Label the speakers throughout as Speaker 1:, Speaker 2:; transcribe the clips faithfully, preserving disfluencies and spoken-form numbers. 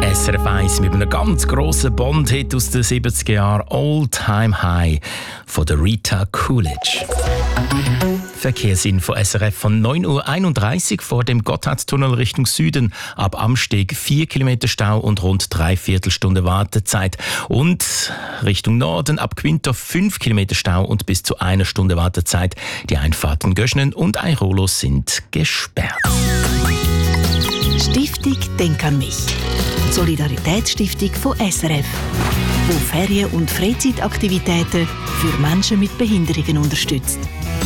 Speaker 1: S R F eins mit einem ganz grossen Bond-Hit aus den siebziger Jahren, All Time High von der Rita Coolidge. Verkehrsinfo S R F von neun Uhr einunddreißig vor dem Gotthardtunnel Richtung Süden. Ab Amsteg vier Kilometer Stau und rund dreiviertel Stunde Wartezeit. Und Richtung Norden ab Quinto fünf Kilometer Stau und bis zu einer Stunde Wartezeit. Die Einfahrten Göschnen und Airolo sind gesperrt.
Speaker 2: Stiftung Denk an mich. Solidaritätsstiftung von S R F, wo Ferien- und Freizeitaktivitäten für Menschen mit Behinderungen unterstützt.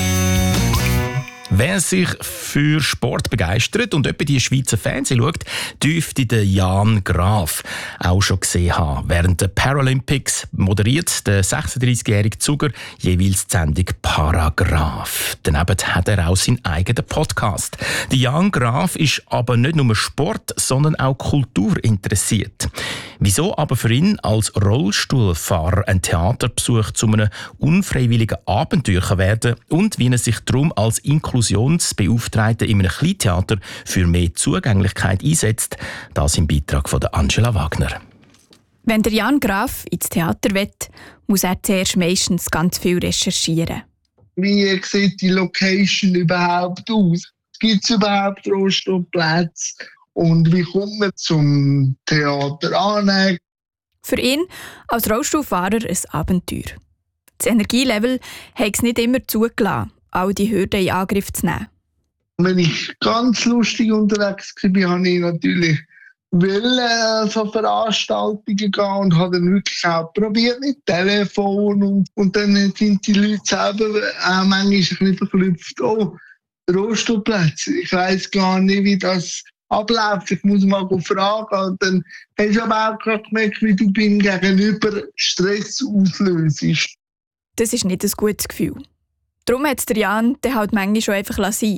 Speaker 1: Wer sich für Sport begeistert und etwa die Schweizer Fernsehen schaut, dürfte den Jan Graf auch schon gesehen haben. Während der Paralympics moderiert der sechsunddreißigjährige Zuger jeweils die Sendung Paragraph. Daneben hat er auch seinen eigenen Podcast. Der Jan Graf ist aber nicht nur Sport, sondern auch Kultur interessiert. Wieso aber für ihn als Rollstuhlfahrer ein Theaterbesuch zu einem unfreiwilligen Abenteuer werden und wie er sich darum als Inklusionsbeauftragter in einem Kleintheater für mehr Zugänglichkeit einsetzt, das im Beitrag von Angela Wagner.
Speaker 3: Wenn der Jan Graf ins Theater will, muss er zuerst meistens ganz viel recherchieren.
Speaker 4: Wie sieht die Location überhaupt aus? Gibt es überhaupt Rollstuhlplätze? Und wie kommt man zum Theater an?
Speaker 3: Für ihn als Rollstuhlfahrer ein Abenteuer. Das Energielevel hat es nicht immer zugelassen, all die Hürden in Angriff zu nehmen.
Speaker 4: Wenn ich ganz lustig unterwegs war, habe ich natürlich wollte, so Veranstaltungen gehen und habe dann wirklich auch probiert mit Telefon. Und, und dann sind die Leute selber auch manchmal ein bisschen verklüpft. Oh, Rollstuhlplätze. Ich weiss gar nicht, wie das abläuft. Ich muss mal fragen. Und dann hast du aber auch gerade gemerkt, wie du beim Gegenüber Stress auslöst.
Speaker 3: Das ist nicht ein gutes Gefühl. Darum hat es der Jan dann halt manchmal schon einfach sein.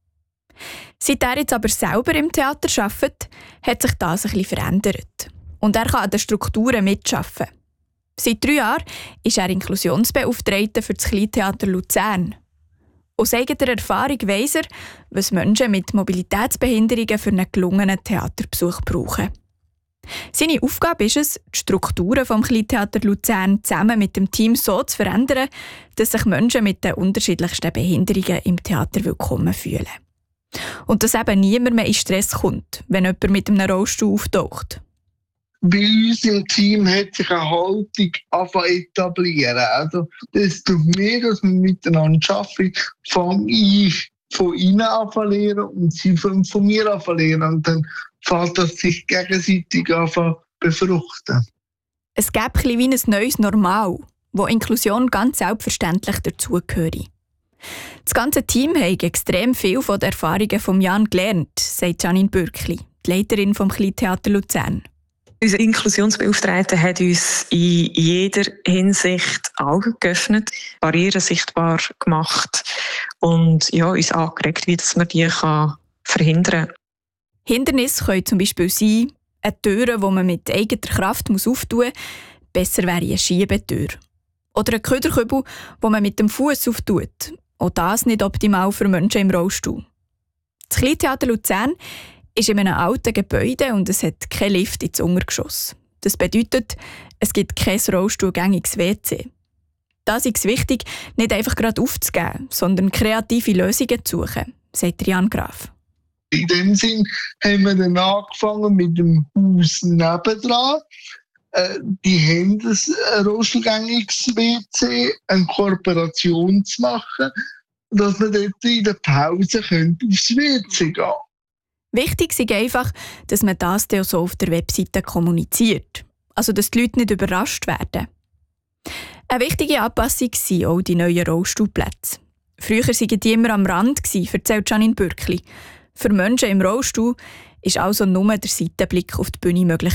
Speaker 3: Seit er jetzt aber selber im Theater arbeitet, hat sich das ein bisschen verändert. Und er kann an den Strukturen mitarbeiten. Seit drei Jahren ist er Inklusionsbeauftragter für das Kleintheater Luzern. Aus eigener Erfahrung weiss er, was Menschen mit Mobilitätsbehinderungen für einen gelungenen Theaterbesuch brauchen. Seine Aufgabe ist es, die Strukturen des Kleintheater Luzern zusammen mit dem Team so zu verändern, dass sich Menschen mit den unterschiedlichsten Behinderungen im Theater willkommen fühlen. Und dass eben niemand mehr in Stress kommt, wenn jemand mit einem Rollstuhl auftaucht.
Speaker 4: Bei uns im Team hat sich eine Haltung angefangen etablieren. Also, desto mehr, dass wir miteinander arbeiten, fange ich von ihnen an zu lernen und sie von, von mir an zu lernen. Und dann fällt das sich gegenseitig an zu befruchten.
Speaker 3: Es gäbe ein bisschen wie ein neues Normal, wo Inklusion ganz selbstverständlich dazugehöre. Das ganze Team hat extrem viel von den Erfahrungen von Jan gelernt, sagt Janine Bürkli, die Leiterin des Kleintheater Luzern.
Speaker 5: Unser Inklusionsbeauftragter hat uns in jeder Hinsicht Augen geöffnet, Barrieren sichtbar gemacht und ja, uns angeregt, wie man die kann verhindern kann.
Speaker 3: Hindernisse können zum Beispiel sein, eine Tür, die man mit eigener Kraft auftun muss, besser wäre eine Schiebetür. Oder ein Köderkübel, den man mit dem Fuß auftut. Auch das nicht optimal für Menschen im Rollstuhl. Das Kleintheater Luzern ist in einem alten Gebäude und es hat keinen Lift ins Untergeschoss. Das bedeutet, es gibt kein rollstuhlgängiges W C. Das ist wichtig, nicht einfach gerade aufzugeben, sondern kreative Lösungen zu suchen, sagt Jan Graf.
Speaker 4: In dem Sinn haben wir dann angefangen mit dem Haus nebendran. Äh, die haben ein rollstuhlgängiges W C, eine Kooperation zu machen, dass wir dort in der Pause aufs W C gehen können.
Speaker 3: Wichtig ist einfach, dass man das dann so auf der Webseite kommuniziert. Also, dass die Leute nicht überrascht werden. Eine wichtige Anpassung sind auch die neuen Rollstuhlplätze. Früher waren die immer am Rand, erzählt Janine Bürkli. Für Menschen im Rollstuhl war also nur der Seitenblick auf die Bühne möglich.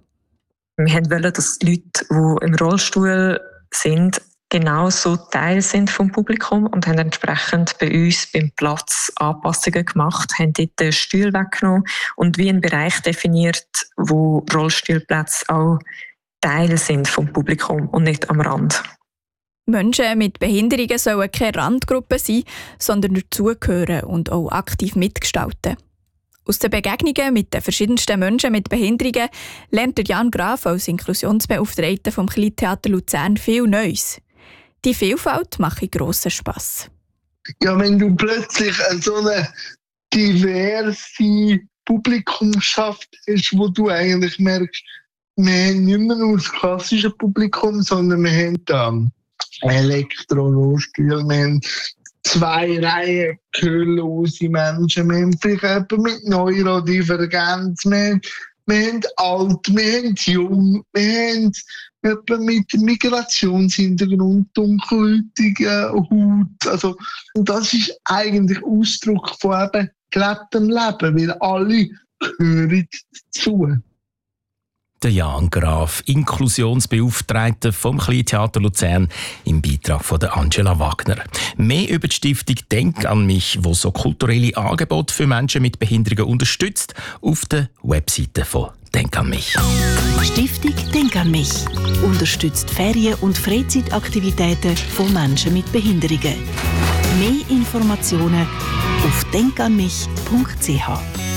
Speaker 5: Wir wollten, dass die Leute, die im Rollstuhl sind, genauso Teil sind vom Publikum und haben entsprechend bei uns beim Platz Anpassungen gemacht, haben dort den Stuhl weggenommen und wie einen Bereich definiert, wo Rollstuhlplätze auch Teil sind vom Publikum und nicht am Rand.
Speaker 3: Menschen mit Behinderungen sollen keine Randgruppe sein, sondern dazugehören und auch aktiv mitgestalten. Aus den Begegnungen mit den verschiedensten Menschen mit Behinderungen lernt der Jan Graf als Inklusionsbeauftragter vom Kleintheater Luzern viel Neues. Die Vielfalt macht grossen Spass.
Speaker 4: Ja, wenn du plötzlich so eine diverse Publikumschaft hast, wo du eigentlich merkst, wir haben nicht mehr nur das klassische Publikum, sondern wir haben dann Elektro-Rollstühle, wir haben zwei Reihen gehörlose Menschen, wir haben vielleicht jemanden mit Neurodivergenz, wir haben, wir haben alt, wir haben jung, wir haben jemanden mit Migrationshintergrund, dunkelhäutige Haut. Also, und das ist eigentlich Ausdruck von eben gelebtem Leben, weil alle gehören dazu.
Speaker 1: Der Jan Graf, Inklusionsbeauftragter vom Kleintheater Luzern, im Beitrag von der Angela Wagner. Mehr über die Stiftung «Denk an mich», die so kulturelle Angebote für Menschen mit Behinderungen unterstützt, auf der Webseite von «Denk an mich».
Speaker 2: Stiftung «Denk an mich» unterstützt Ferien- und Freizeitaktivitäten von Menschen mit Behinderungen. Mehr Informationen auf denk an mich punkt c h.